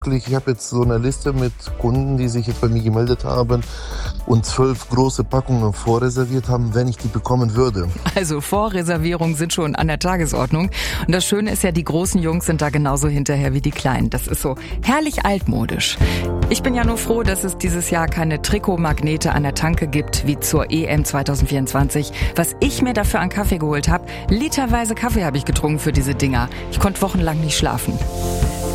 Ich habe jetzt so eine Liste mit Kunden, die sich jetzt bei mir gemeldet haben und 12 große Packungen vorreserviert haben, wenn ich die bekommen würde. Also Vorreservierungen sind schon an der Tagesordnung. Und das Schöne ist ja, die großen Jungs sind da genauso hinterher wie die Kleinen. Das ist so herrlich altmodisch. Ich bin ja nur froh, dass es dieses Jahr keine Trikotmagnete an der Tanke gibt, wie zur EM 2024. Was ich mir dafür an Kaffee geholt habe, literweise Kaffee habe ich getrunken für diese Dinger. Ich konnte wochenlang nicht schlafen.